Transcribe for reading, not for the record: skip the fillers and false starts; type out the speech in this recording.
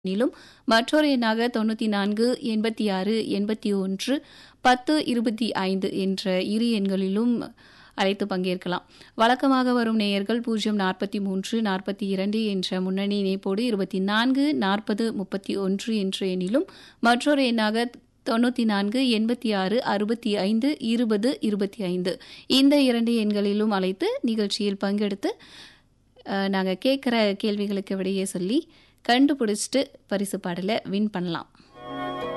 எண்ணிலும் மற்றொரு எண்ணாக 94 86 81 10 25 என்ற இரு எண்களிலும் அழைத்து பங்கேற்கலாம். வழக்கமாக வரும் நேயர்கள் 043 42 என்ற முன்னணி இணைப்போடு 24 40 31 என்ற எண்ணிலும் மற்றொரு எண்ணாக 94 86 65 20 25 இந்த இரண்டு எண்களிலும் அழைத்து நிகழ்ச்சியில் பங்கெடுத்து நாங்கள் கேட்குற கேள்விகளுக்கு விடையே சொல்லி கண்டுபிடிச்சிட்டு பரிசு பாடலை வின் பண்ணலாம்.